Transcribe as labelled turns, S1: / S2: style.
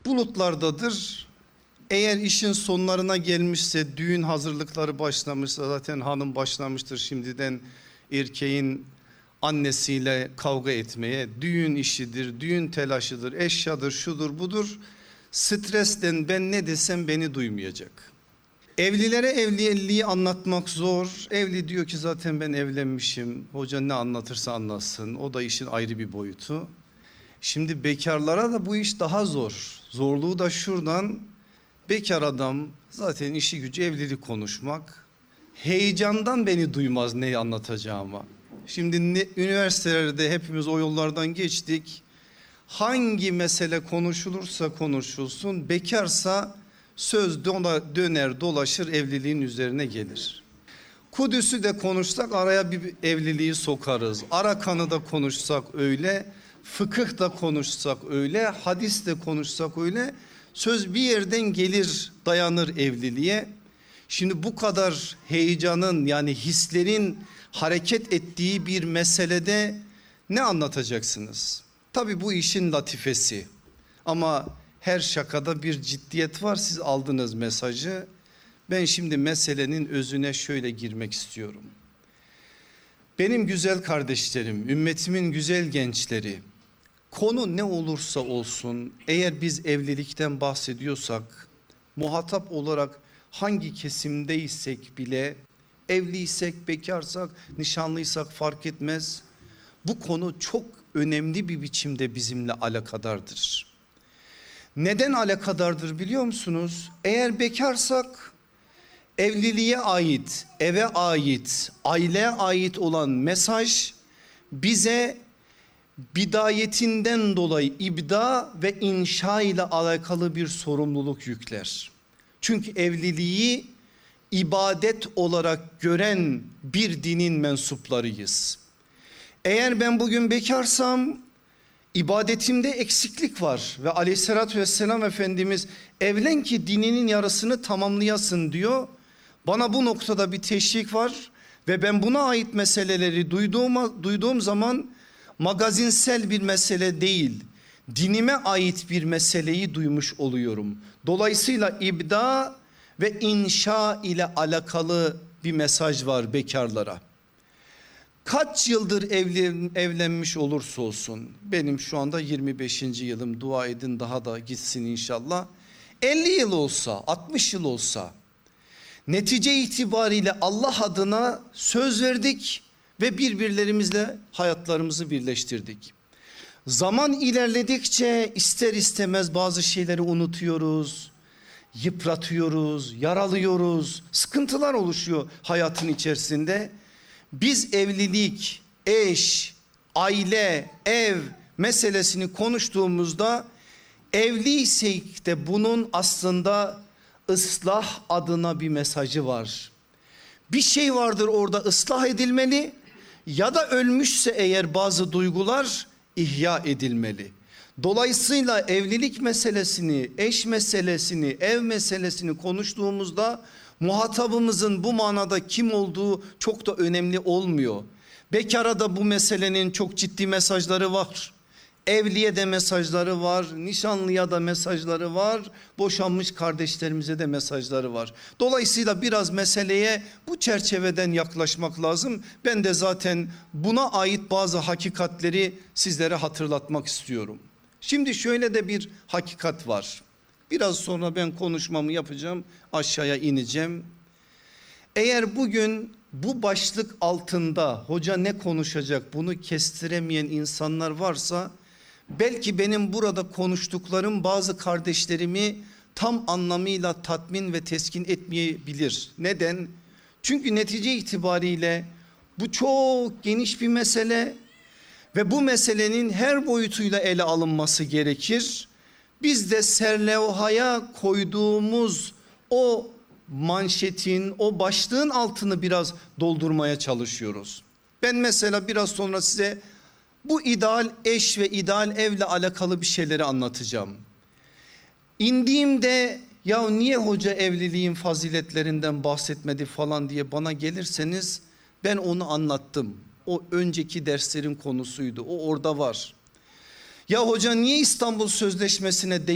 S1: bulutlardadır. Eğer işin sonlarına gelmişse, düğün hazırlıkları başlamışsa, zaten hanım başlamıştır şimdiden erkeğin annesiyle kavga etmeye. Düğün işidir, düğün telaşıdır, eşyadır, şudur budur. Stresten ben ne desem beni duymayacak. Evlilere evliliği anlatmak zor. Evli diyor ki zaten ben evlenmişim. Hoca ne anlatırsa anlatsın. O da işin ayrı bir boyutu. Şimdi bekarlara da bu iş daha zor. Zorluğu da şuradan. Bekar adam zaten işi gücü evlilik konuşmak. Heyecandan beni duymaz neyi anlatacağıma. Şimdi üniversitelerde hepimiz o yollardan geçtik. Hangi mesele konuşulursa konuşulsun, bekarsa söz döner dolaşır evliliğin üzerine gelir. Kudüs'ü de konuşsak araya bir evliliği sokarız. Arakan'ı da konuşsak öyle, fıkıh da konuşsak öyle, hadis de konuşsak öyle. Söz bir yerden gelir, dayanır evliliğe. Şimdi bu kadar heyecanın, yani hislerin hareket ettiği bir meselede ne anlatacaksınız? Tabii bu işin latifesi, ama her şakada bir ciddiyet var. Siz aldınız mesajı. Ben şimdi meselenin özüne şöyle girmek istiyorum. Benim güzel kardeşlerim, ümmetimin güzel gençleri, konu ne olursa olsun, eğer biz evlilikten bahsediyorsak, muhatap olarak hangi kesimdeysek bile, evliysek, bekarsak, nişanlıysak fark etmez. Bu konu çok önemli bir biçimde bizimle alakadardır. Neden alakadardır biliyor musunuz? Eğer bekarsak, evliliğe ait, eve ait, aileye ait olan mesaj bize bidayetinden dolayı ibda ve inşa ile alakalı bir sorumluluk yükler. Çünkü evliliği ibadet olarak gören bir dinin mensuplarıyız. Eğer ben bugün bekarsam ibadetimde eksiklik var ve aleyhissalatü vesselam Efendimiz evlen ki dininin yarısını tamamlayasın diyor. Bana bu noktada bir teşvik var ve ben buna ait meseleleri duyduğum zaman magazinsel bir mesele değil, dinime ait bir meseleyi duymuş oluyorum. Dolayısıyla ibda ve inşa ile alakalı bir mesaj var bekarlara. Kaç yıldır evlenmiş olursa olsun, benim şu anda 25. yılım, dua edin daha da gitsin inşallah. 50 yıl olsa, 60 yıl olsa, netice itibariyle Allah adına söz verdik ve birbirlerimizle hayatlarımızı birleştirdik. Zaman ilerledikçe ister istemez bazı şeyleri unutuyoruz, yıpratıyoruz, yaralıyoruz, sıkıntılar oluşuyor hayatın içerisinde. Biz evlilik, eş, aile, ev meselesini konuştuğumuzda, evliysek de bunun aslında ıslah adına bir mesajı var. Bir şey vardır orada, ıslah edilmeli ya da ölmüşse eğer bazı duygular ihya edilmeli. Dolayısıyla evlilik meselesini, eş meselesini, ev meselesini konuştuğumuzda muhatabımızın bu manada kim olduğu çok da önemli olmuyor. Bekara da bu meselenin çok ciddi mesajları var. Evliye de mesajları var, nişanlıya da mesajları var, boşanmış kardeşlerimize de mesajları var. Dolayısıyla biraz meseleye bu çerçeveden yaklaşmak lazım. Ben de zaten buna ait bazı hakikatleri sizlere hatırlatmak istiyorum. Şimdi şöyle de bir hakikat var. Biraz sonra ben konuşmamı yapacağım, aşağıya ineceğim. Eğer bugün bu başlık altında hoca ne konuşacak bunu kestiremeyen insanlar varsa, belki benim burada konuştuklarım bazı kardeşlerimi tam anlamıyla tatmin ve teskin etmeyebilir. Neden? Çünkü netice itibariyle bu çok geniş bir mesele ve bu meselenin her boyutuyla ele alınması gerekir. Biz de serlevhaya koyduğumuz o manşetin, o başlığın altını biraz doldurmaya çalışıyoruz. Ben mesela biraz sonra size bu ideal eş ve ideal evle alakalı bir şeyleri anlatacağım. İndiğimde ya niye hoca evliliğin faziletlerinden bahsetmedi falan diye bana gelirseniz, ben onu anlattım. O önceki derslerin konusuydu. O orada var. Ya hoca niye İstanbul Sözleşmesi'ne